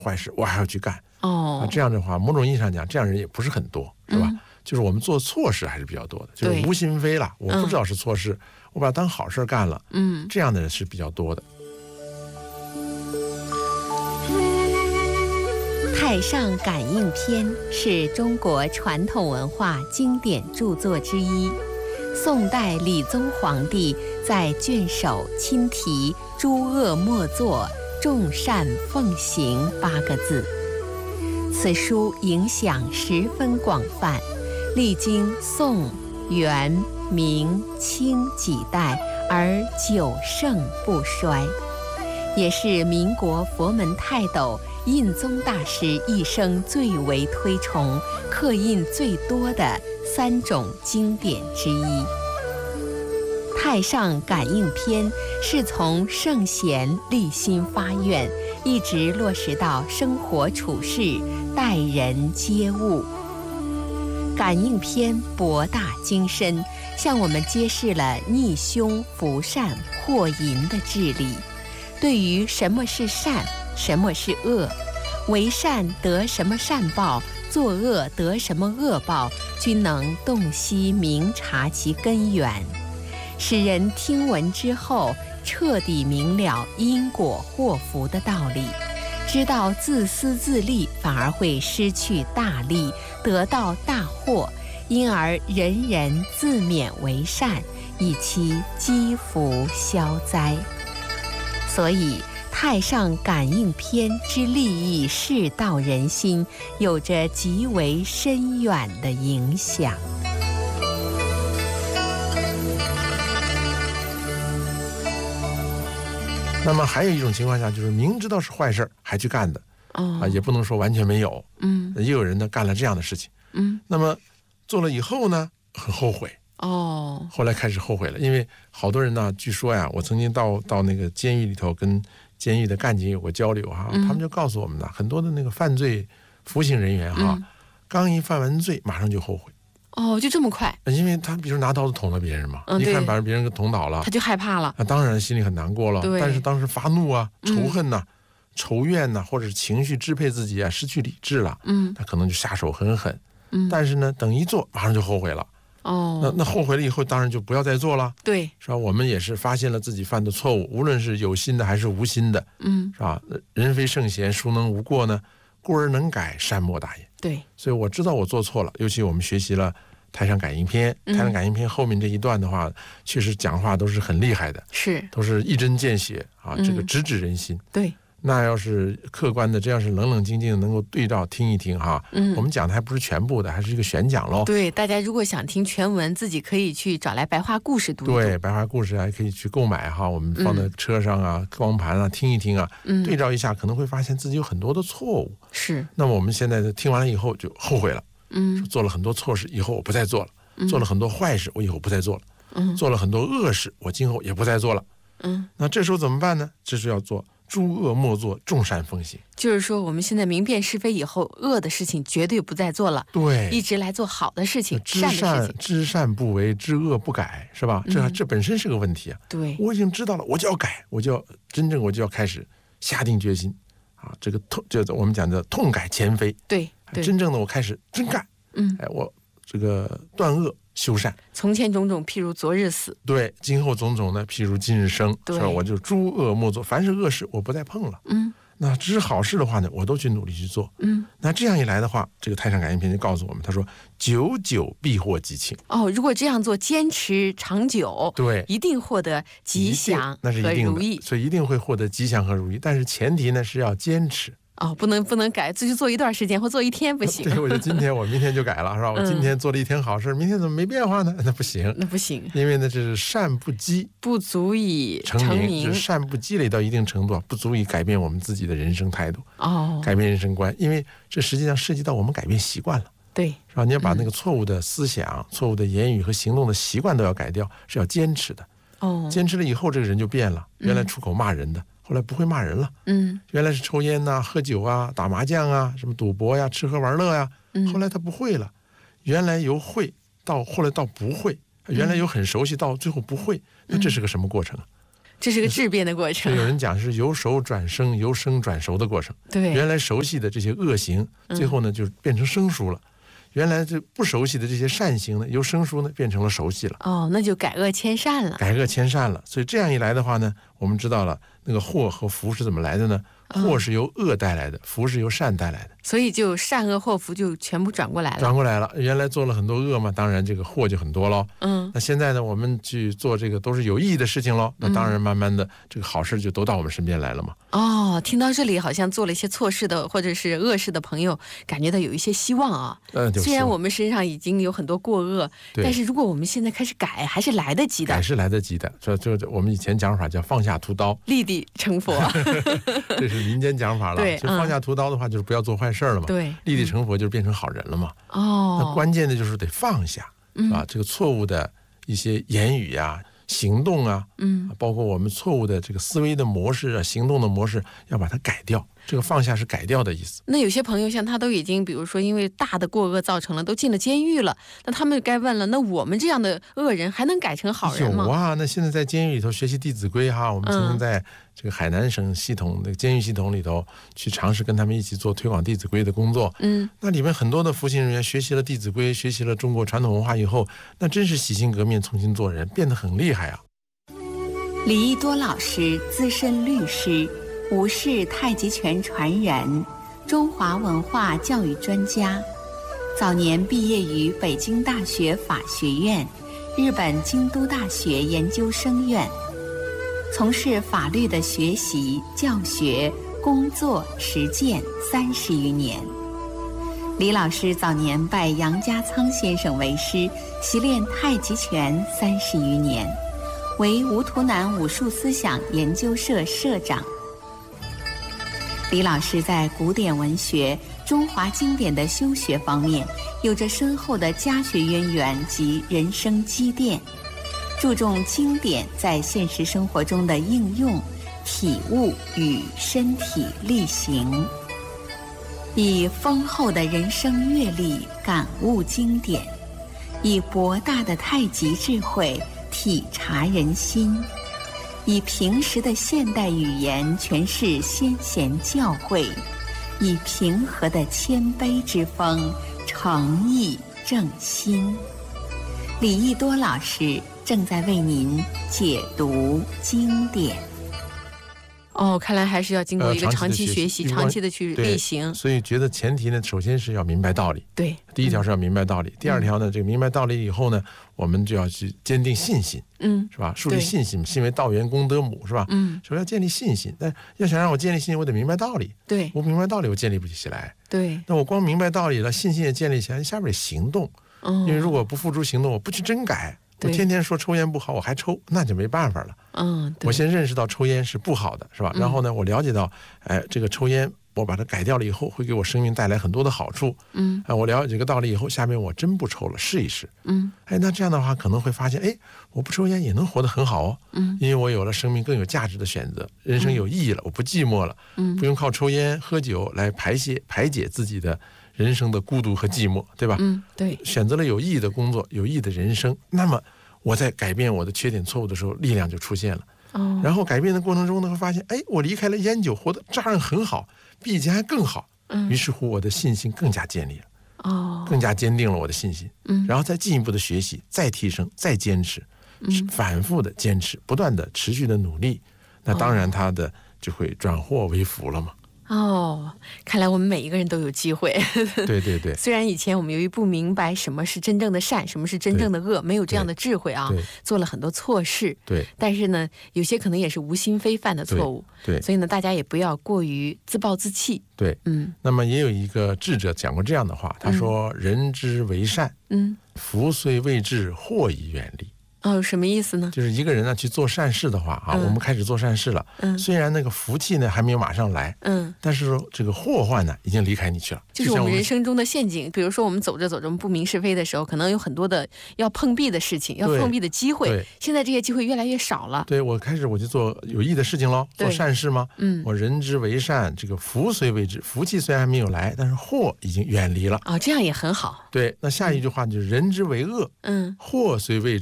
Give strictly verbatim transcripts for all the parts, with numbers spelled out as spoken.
坏事我还要去干。 哦， 啊，这样的话，某种意义上讲，这样人也不是很多，是吧？ 嗯、 就是我们做错事还是比较多的，就是无心非了，我不知道是错事， 嗯、 我把它当好事干了， 嗯， 这样的人是比较多的。 《太上感应篇》是中国传统文化经典著作之一，宋代理宗皇帝在卷首亲题“诸恶莫作，众善奉行”八个字。此书影响十分广泛，历经宋、元、明、清几代而久盛不衰，也是民国佛门泰斗印宗大师一生最为推崇、刻印最多的三种经典之一。《太上感应篇》是从圣贤立心发愿，一直落实到生活处事、待人接物。感应篇博大精深，向我们揭示了逆凶伏善祸淫的治理，对于什么是善，什么是恶，为善得什么善报，作恶得什么恶报，均能洞悉明察其根源，使人听闻之后彻底明了因果祸福的道理，知道自私自利反而会失去大利，得到大祸，因而人人自勉为善，以其积福消灾。所以太上感应篇之利益世道人心，有着极为深远的影响。 那么还有一种情况下，就是明知道是坏事还去干的， 哦、 啊，也不能说完全没有， 嗯， 也有人呢干了这样的事情， 嗯， 那么做了以后呢，很后悔， 哦， 后来开始后悔了，因为好多人呢，据说呀，我曾经到到那个监狱里头跟监狱的干警有过交流哈， 嗯、 他们就告诉我们呢，很多的那个犯罪服刑人员哈， 嗯、 刚一犯完罪，马上就后悔。 哦，就这么快？ 因为他比如拿刀子捅了别人嘛， 嗯、 一看把别人给捅倒了， 他就害怕了。 那当然心里很难过了。但是当时发怒啊、仇恨呐、啊、嗯、仇怨呐、啊，或者是情绪支配自己啊，失去理智了， 嗯， 他可能就下手很狠。 嗯， 但是呢，等一做，马上就后悔了。 哦， 那那后悔了以后，当然就不要再做了。 对， 是吧？我们也是发现了自己犯的错误，无论是有心的还是无心的， 嗯， 是吧？人非圣贤，孰能无过呢？故而能改，善莫大也。 对， 所以我知道我做错了，尤其我们学习了太上感应篇，太上感应篇后面这一段的话，嗯、确实讲话都是很厉害的， 是都是一针见血啊，嗯、这个直指人心。 对， 那要是客观的，这样是冷冷静静的能够对照听一听哈， 嗯， 我们讲的还不是全部的，还是一个选讲喽。 对，大家如果想听全文，自己可以去找来白话故事读一读。 对，白话故事还可以去购买哈，我们放在车上啊、嗯、光盘啊听一听啊， 嗯， 对照一下，可能会发现自己有很多的错误。 是， 那么我们现在听完了以后就后悔了， 嗯， 做了很多错事，以后我不再做了。做了很多坏事，我以后不再做了。 嗯， 做了很多恶事，我今后也不再做了。 嗯， 那这时候怎么办呢？这是要做诸恶莫作，众善奉行。 就是说，我们现在明辨是非以后，恶的事情绝对不再做了。 对， 一直来做好的事情， 知善知善不为，知恶不改，是吧？这、嗯、这本身是个问题啊。 对， 我已经知道了，我就要改，我就要真正我就要开始下定决心啊！这个痛，这我们讲的痛改前非。 对，对， 真正的我开始真干。 嗯， 哎，我这个断恶修善， 从前种种譬如昨日死， 对，今后种种呢譬如今日生，是吧？我就诸恶莫作，凡是恶事我不再碰了。 嗯， 那只是好事的话呢，我都去努力去做。 嗯， 那这样一来的话，这个太上感应篇就告诉我们，他说久久必获吉庆。 哦，如果这样做，坚持长久， 对， 一定获得吉祥和如意， 所以一定会获得吉祥和如意。但是前提呢是要坚持。 哦，不能不能改，就做一段时间或做一天不行。 对，我就今天我明天就改了，是吧？我今天做了一天好事，嗯、明天怎么没变化呢？那不行， 那不行， 因为呢这是善不积， 不足以成 名, 成名就是善不积累到一定程度，不足以改变我们自己的人生态度， 哦， 改变人生观，因为这实际上涉及到我们改变习惯了。 对， 是吧？你要把那个错误的思想、嗯、错误的言语和行动的习惯都要改掉，是要坚持的。 哦， 坚持了以后，这个人就变了，原来出口骂人的。嗯，后来不会骂人了， 嗯， 原来是抽烟呐、啊、喝酒啊、打麻将啊、什么赌博呀、吃喝玩乐呀， 嗯， 后来他不会了，原来由会到后来到不会，原来由很熟悉到最后不会，那这是个什么过程啊？ 这是个质变的过程。 有人讲是由熟转生，由生转熟的过程。 对， 原来熟悉的这些恶行，最后呢就变成生疏了。嗯，原来这不熟悉的这些善行呢，由生疏呢变成了熟悉了。 哦，那就改恶迁善了。 改恶迁善了。所以这样一来的话呢，我们知道了那个祸和福是怎么来的呢？祸是由恶带来的，福是由善带来的。 所以就善恶祸福就全部转过来了。 转过来了，原来做了很多恶嘛，当然这个祸就很多咯。 嗯， 那现在呢，我们去做这个都是有意义的事情咯，那当然慢慢的这个好事就都到我们身边来了嘛。 哦，听到这里好像做了一些错事的或者是恶事的朋友感觉到有一些希望啊。 嗯， 虽然我们身上已经有很多过恶，但是如果我们现在开始改，还是来得及的。 改是来得及的，这这我们以前讲法叫放下屠刀， 立地成佛。 这是民间讲法了。 对， 就放下屠刀的话，就是不要做坏事了嘛。 对， 立地成佛就是变成好人了嘛。 哦， 那关键的就是得放下，是吧？这个错误的一些言语呀、行动啊，嗯，包括我们错误的这个思维的模式啊、行动的模式，要把它改掉。这个放下是改掉的意思。 那有些朋友像他都已经比如说因为大的过恶造成了都进了监狱了，那他们该问了，那我们这样的恶人还能改成好人吗？ 有啊，那现在在监狱里头学习弟子规哈，我们曾经在这个海南省系统的监狱系统里头去尝试跟他们一起做推广弟子规的工作。嗯，那里面很多的服刑人员学习了弟子规，学习了中国传统文化以后，那真是洗心革面，重新做人，变得很厉害啊。 李益多老师，资深律师，吴氏太极拳传人，中华文化教育专家，早年毕业于北京大学法学院、日本京都大学研究生院，从事法律的学习、教学、工作、实践三十余年。李老师早年拜杨家仓先生为师，习练太极拳三十余年，为吴图南武术思想研究社社长。李老师在古典文学、中华经典的修学方面有着深厚的家学渊源及人生积淀，注重经典在现实生活中的应用、体悟与身体力行，以丰厚的人生阅历感悟经典，以博大的太极智慧体察人心，以平实的现代语言诠释先贤教诲，以平和的谦卑之风诚意正心。李益多老师正在为您解读经典。 哦，看来还是要经过一个长期学习、呃、长期的去力行。 所以觉得前提呢，首先是要明白道理。 对， 第一条是要明白道理，嗯、第二条呢，这个明白道理以后呢，我们就要去坚定信心，嗯，是吧？树立信心，信为道源，功德母，是吧？嗯，首先要建立信心，但要想让我建立信心，我得明白道理。 对， 我明白道理，我建立不起来。 对， 那我光明白道理了，信心也建立起来，下边得行动。嗯，因为如果不付诸行动，我不去真改。我天天说抽烟不好，我还抽，那就没办法了。嗯，我先认识到抽烟是不好的，是吧？然后呢，我了解到，哎，这个抽烟我把它改掉了以后，会给我生命带来很多的好处。嗯，哎，我了解这个道理以后，下面我真不抽了，试一试。嗯，哎，那这样的话可能会发现，哎，我不抽烟也能活得很好哦。嗯，因为我有了生命更有价值的选择，人生有意义了，我不寂寞了。嗯，不用靠抽烟喝酒来排泄排解自己的人生的孤独和寂寞，对吧？ 嗯，对， 选择了有意义的工作，有意义的人生，那么我在改变我的缺点错误的时候，力量就出现了。哦，然后改变的过程中呢，会发现，哎，我离开了烟酒，活得照样很好，比以前还更好。嗯，于是乎我的信心更加建立了，哦，更加坚定了我的信心。嗯，然后再进一步的学习，再提升，再坚持，嗯，反复的坚持，不断的持续的努力，那当然它的就会转祸为福了嘛。 哦，看来我们每一个人都有机会。 对对对， 虽然以前我们由于不明白什么是真正的善，什么是真正的恶，没有这样的智慧啊，做了很多错事。对，但是呢，有些可能也是无心非犯的错误。对，对，所以呢，大家也不要过于自暴自弃。 对，嗯。那么也有一个智者讲过这样的话，他说：“嗯、人之为善，嗯，福虽未至，祸已远离。” 哦，什么意思呢？ 就是一个人呢去做善事的话啊，嗯、我们开始做善事了，嗯，虽然那个福气呢还没有马上来，嗯，但是说这个祸患呢已经离开你去了， 就是我们人生中的陷阱。比如说我们走着走着不明是非的时候，可能有很多的要碰壁的事情，要碰壁的机会。现在这些机会越来越少了。 对，我开始我就做有益的事情喽，做善事吗？嗯，我人之为善，这个福虽未至，福气虽然还没有来，但是祸已经远离了。 啊、哦，这样也很好。 对，那下一句话就是人之为恶，嗯，祸虽未至，福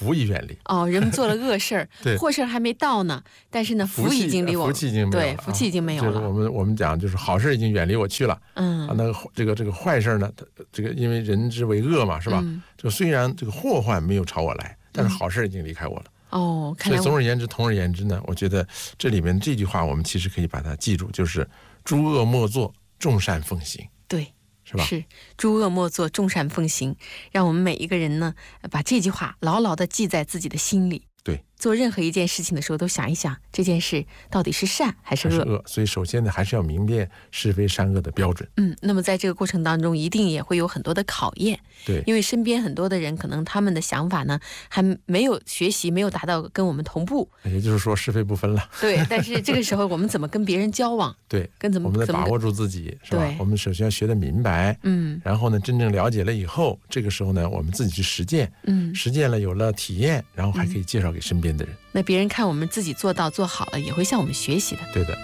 福已远离。 哦，人们做了恶事儿，祸事还没到呢，但是呢，福已经离我， 福气已经没有了， 对，福气已经没有了。 就是我们我们讲，就是好事已经远离我去了。嗯，啊，那个这个这个坏事呢，这个因为人之为恶嘛，是吧？嗯，就虽然这个祸患没有朝我来，但是好事已经离开我了。 哦，看来所以总而言之，同而言之呢，我觉得这里面这句话我们其实可以把它记住，就是诸恶莫作，众善奉行。 对， 是吧？ 是诸恶莫作，众善奉行，让我们每一个人呢，把这句话牢牢地记在自己的心里。 对， 做任何一件事情的时候，都想一想这件事到底是善还是恶。 还是恶。所以首先呢，还是要明辨是非善恶的标准。 嗯，那么在这个过程当中，一定也会有很多的考验。 对， 因为身边很多的人，可能他们的想法呢，还没有学习，没有达到跟我们同步。 也就是说，是非不分了。 对，但是这个时候我们怎么跟别人交往？ 对， 跟怎么我们得把握住自己，是吧？我们首先要学得明白，嗯，然后呢，真正了解了以后，这个时候呢，我们自己去实践，嗯，实践了有了体验，然后还可以介绍给身边的人。 那别人看我们自己做到做好了，也会向我们学习的。 对的。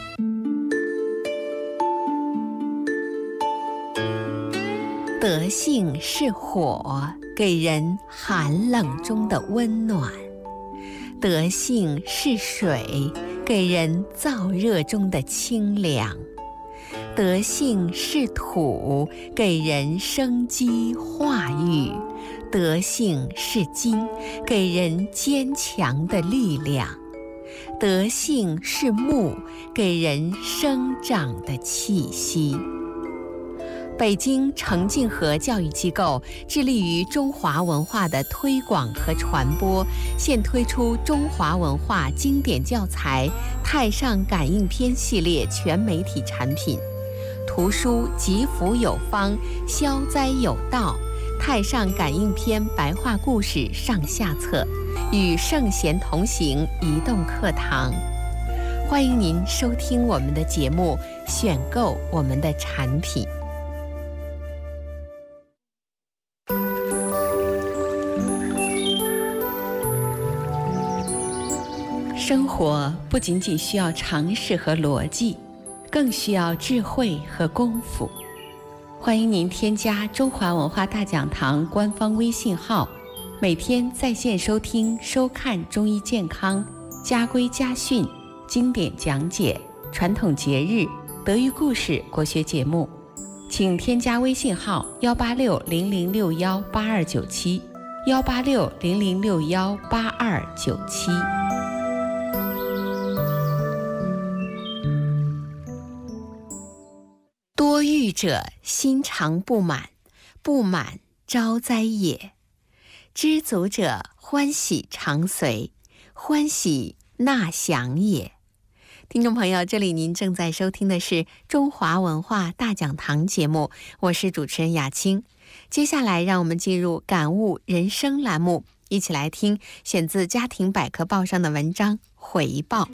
德性是火，给人寒冷中的温暖；德性是水，给人燥热中的清凉；德性是土，给人生机化育；德性是金，给人坚强的力量；德性是木，给人生长的气息。北京程敬和教育机构致力于中华文化的推广和传播，现推出中华文化经典教材《太上感应篇》系列全媒体产品，图书集福有方，消灾有道，《太上感应篇》白话故事上下册，与圣贤同行移动课堂。欢迎您收听我们的节目，选购我们的产品。生活不仅仅需要常识和逻辑，更需要智慧和功夫。欢迎您添加中华文化大讲堂官方微信号，每天在线收听收看中医健康、家规家训、经典讲解、传统节日、德育故事国学节目。请添加微信号幺八六零零六幺八二九七，幺八六零零六幺八二九七。多欲者心常不满，不满招灾也；知足者欢喜常随，欢喜纳享也。听众朋友，这里您正在收听的是中华文化大讲堂节目，我是主持人雅青。接下来让我们进入感悟人生栏目，一起来听选自家庭百科报上的文章回报。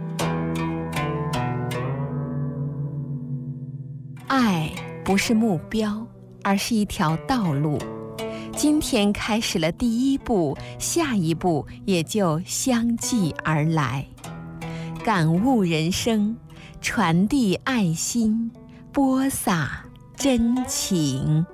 爱不是目标，而是一条道路。今天开始了第一步，下一步也就相继而来。感悟人生，传递爱心，播撒真情。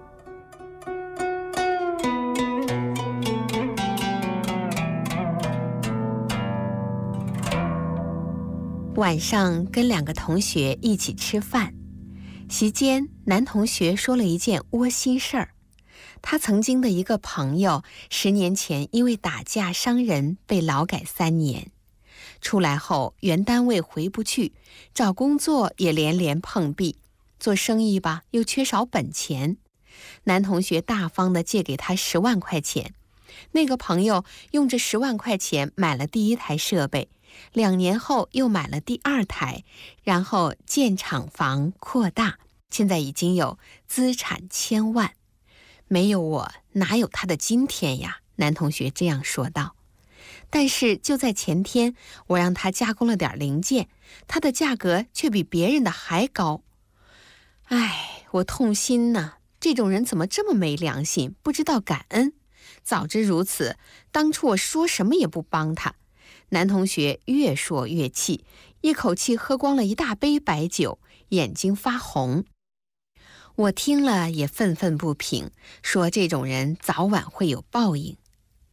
晚上跟两个同学一起吃饭，席间男同学说了一件窝心事儿。他曾经的一个朋友十年前因为打架伤人被劳改三年，出来后原单位回不去，找工作也连连碰壁，做生意吧又缺少本钱。男同学大方地借给他十万块钱，那个朋友用这十万块钱买了第一台设备，两年后又买了第二台，然后建厂房扩大，现在已经有资产千万。没有我哪有他的今天呀，男同学这样说道。但是就在前天，我让他加工了点零件，他的价格却比别人的还高。唉，我痛心呐，这种人怎么这么没良心，不知道感恩。早知如此，当初我说什么也不帮他。男同学越说越气，一口气喝光了一大杯白酒，眼睛发红。我听了也愤愤不平，说这种人早晚会有报应。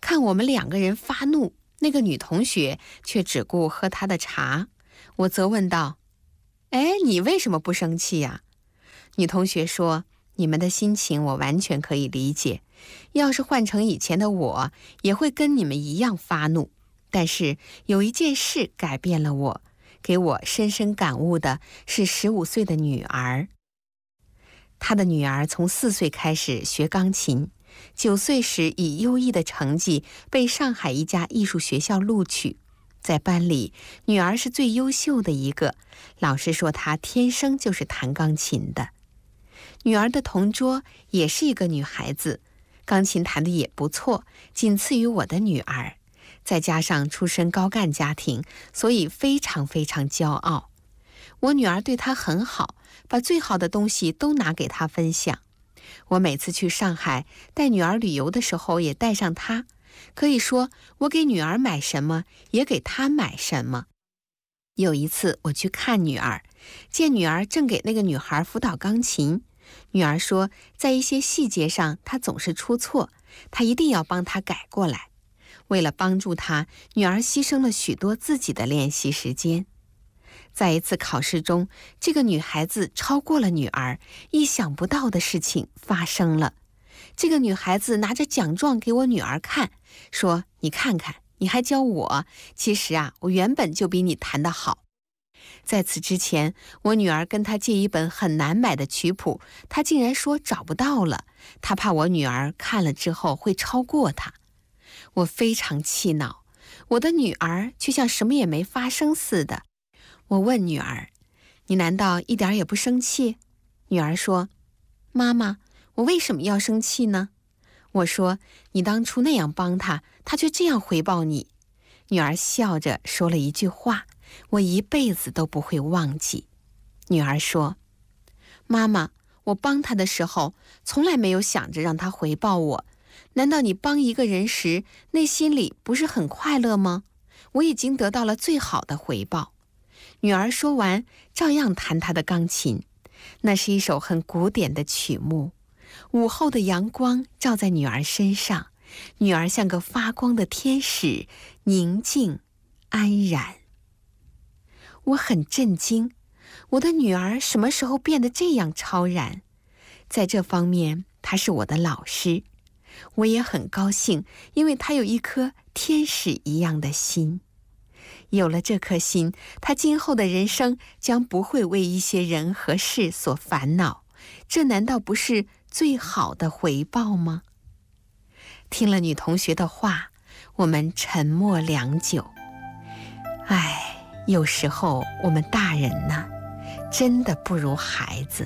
看我们两个人发怒，那个女同学却只顾喝她的茶。我责问道：哎，你为什么不生气呀？女同学说：你们的心情我完全可以理解，要是换成以前的我，也会跟你们一样发怒。但是有一件事改变了我，给我深深感悟的是十五岁的女儿。她的女儿从四岁开始学钢琴，九岁时以优异的成绩被上海一家艺术学校录取。在班里，女儿是最优秀的一个，老师说她天生就是弹钢琴的。女儿的同桌也是一个女孩子，钢琴弹得也不错，仅次于我的女儿。再加上出身高干家庭，所以非常非常骄傲。我女儿对她很好，把最好的东西都拿给她分享。我每次去上海带女儿旅游的时候也带上她，可以说我给女儿买什么也给她买什么。有一次我去看女儿，见女儿正给那个女孩辅导钢琴，女儿说在一些细节上她总是出错，她一定要帮她改过来。为了帮助她，女儿牺牲了许多自己的练习时间。在一次考试中，这个女孩子超过了女儿，意想不到的事情发生了。这个女孩子拿着奖状给我女儿看，说：你看看，你还教我，其实啊，我原本就比你弹得好。在此之前，我女儿跟她借一本很难买的曲谱，她竟然说找不到了，她怕我女儿看了之后会超过她。我非常气恼，我的女儿却像什么也没发生似的。我问女儿：你难道一点也不生气？女儿说：妈妈，我为什么要生气呢？我说：你当初那样帮她，她却这样回报你。女儿笑着说了一句话，我一辈子都不会忘记。女儿说：妈妈，我帮她的时候，从来没有想着让她回报我。难道你帮一个人时，内心里不是很快乐吗？我已经得到了最好的回报。女儿说完，照样弹她的钢琴。那是一首很古典的曲目。午后的阳光照在女儿身上，女儿像个发光的天使，宁静安然。我很震惊，我的女儿什么时候变得这样超然？在这方面，她是我的老师。我也很高兴，因为她有一颗天使一样的心。有了这颗心，她今后的人生将不会为一些人和事所烦恼，这难道不是最好的回报吗？听了女同学的话，我们沉默良久。唉，有时候我们大人呢，真的不如孩子。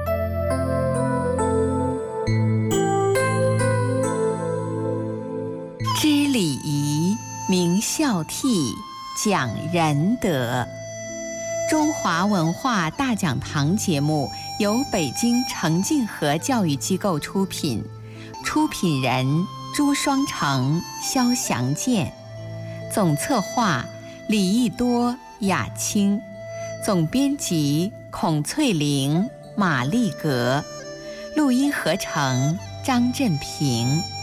知礼仪，明孝悌，讲仁德。中华文化大讲堂节目由北京程静和教育机构出品，出品人朱双成、肖祥健，总策划李义多、雅青，总编辑孔翠玲、马丽格，录音合成张振平。